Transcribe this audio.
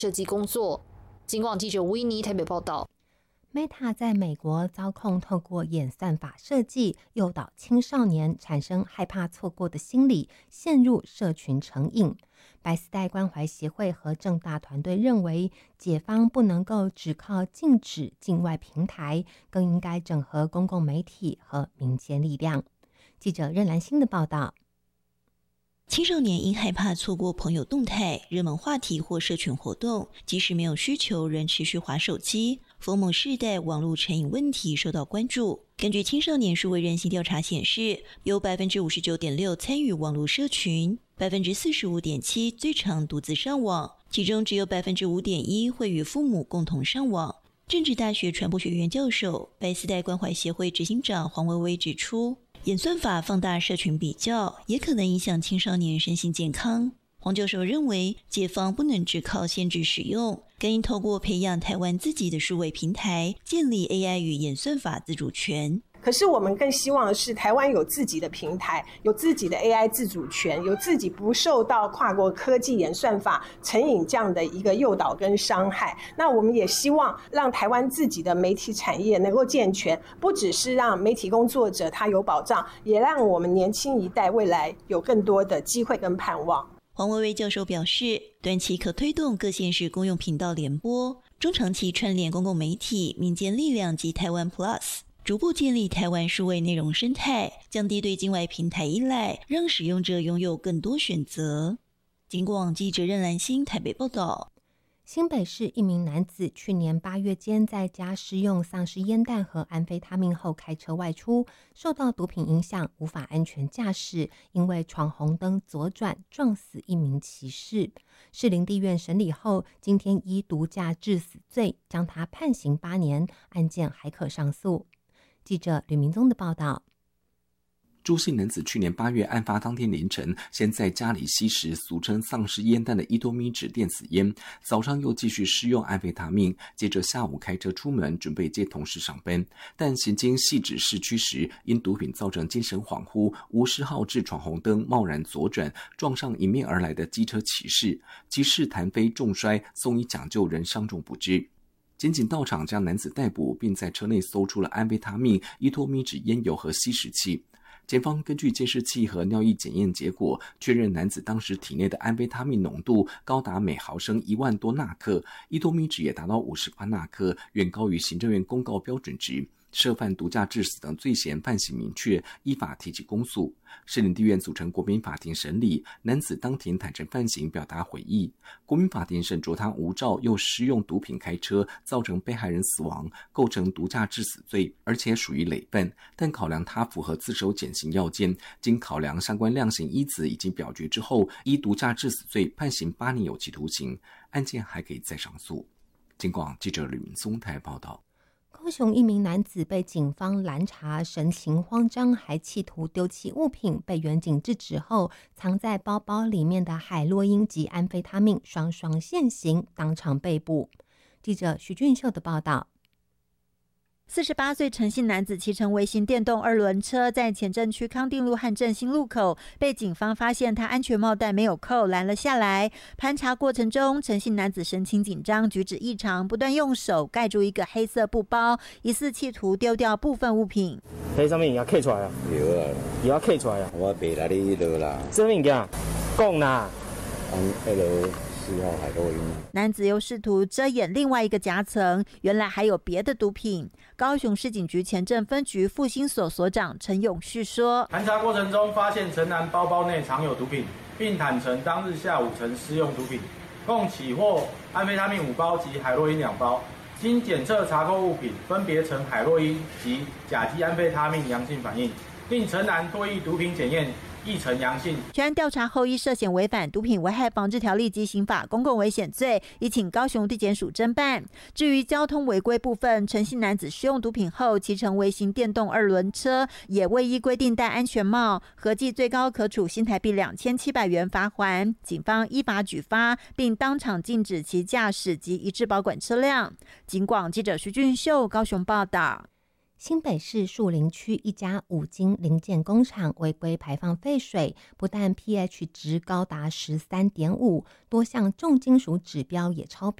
设计工作。警广记者吴依妮台北报道。 Meta 在美国遭控透过演算法设计诱导青少年产生害怕错过的心理，陷入社群成瘾。白丝带关怀协会和政大团队认为，解方不能够只靠禁止境外平台，更应该整合公共媒体和民间力量。记者任兰心的报道。 青少年因害怕错过朋友动态、热门话题或社群活动，即使没有需求，仍持续滑手机。佛某世代网络成瘾问题受到关注。根据青少年数位韧性调查显示，有 59.6% 参与网络社群， 45.7% 最常独自上网，其中只有 5.1% 会与父母共同上网。政治大学传播学院教授、白丝带关怀协会执行长黄薇薇指出，演算法放大社群比较，也可能影响青少年身心健康。黄教授认为，解放不能只靠限制使用，更应透过培养台湾自己的数位平台，建立 AI 与演算法自主权。 可是我们更希望的是台湾有自己的平台，有自己的 AI 自主权，有自己不受到跨国科技演算法成瘾这样的一个诱导跟伤害。那我们也希望让台湾自己的媒体产业能够健全，不只是让媒体工作者他有保障，也让我们年轻一代未来有更多的机会跟盼望。 黄薇薇教授表示，短期可推动各县市公用频道联播，中长期串联公共媒体、民间力量及台湾 Plus， 逐步建立台湾数位内容生态，降低对境外平台依赖，让使用者拥有更多选择。警广记者任兰心台北报道。 新北市一名男子去年8月间在家施用丧尸烟弹和安非他命后开车外出，受到毒品影响无法安全驾驶，因为闯红灯左转撞死一名骑士。士林地院审理后，今天依毒驾致死罪将他判刑8年，案件还可上诉。记者吕明宗的报道。 朱姓男子去年8月案发当天凌晨，先在家里吸食俗称丧尸烟弹的伊多咪酯电子烟，早上又继续施用安非他命，接着下午开车出门准备接同事上班，但行经汐止市区时，因毒品造成精神恍惚，无视号志闯红灯，贸然左转，撞上迎面而来的机车骑士，骑士弹飞重摔，送医抢救，人伤重不治。检警到场将男子逮捕，并在车内搜出了安非他命、伊多咪酯烟油和吸食器。检方根据监视器和尿液检验结果，确认男子当时体内的安非他命浓度高达每毫升1万多纳克，伊多咪酯也达到58纳克，远高于行政院公告标准值。涉犯毒驾致死等罪嫌判刑明确，依法提起公诉。士林地院组成国民法庭审理，男子当庭坦诚犯行，表达悔意。国民法庭审酌他无照又施用毒品开车，造成被害人死亡，构成毒驾致死罪，而且属于累犯。但考量他符合自首减刑要件，经考量相关量刑依子已经表决之后，依毒驾致死罪判刑8年有期徒刑，案件还可以再上诉。警广记者吕明松台报道。 高雄一名男子被警方拦查，神情慌张，还企图丢弃物品，被员警制止后，藏在包包里面的海洛因及安非他命双双现形，当场被捕。记者徐俊秀的报道。 48岁陈姓男子骑乘微型电动2轮车，在前镇区康定路和振兴路口被警方发现他安全帽带没有扣，拦了下来。盘查过程中，陈姓男子神情紧张，举止异常，不断用手盖住一个黑色布包，疑似企图丢掉部分物品。 迄上面也刻出来啊？有啊，也刻出来啊？我袂来你迄啦。什么物件？讲啦。海洛因。 男子又试图遮掩另外一个夹层，原来还有别的毒品。高雄市警局前镇分局复兴所所长陈永旭说， 盘查过程中发现陈男包包内藏有毒品，并坦承当日下午曾施用毒品，共起获安非他命5包及海洛因2包。经检测查扣物品分别呈海洛因及甲基安非他命阳性反应，并陈男唾液毒品检验亦呈阳性。 全案调查后，依涉嫌违反毒品危害防治条例及刑法公共危险罪，已请高雄地检署侦办。至于交通违规部分，陈姓男子使用毒品后骑乘微型电动2轮车，也未依规定戴安全帽，合计最高可处新台币2700元罚锾。警方依法举发，并当场禁止其驾驶及移至保管车辆。警广记者徐俊秀高雄报道。 新北市树林区一家五金零件工厂违规排放废水，不但 pH 值高达13.5，多项重金属指标也超标。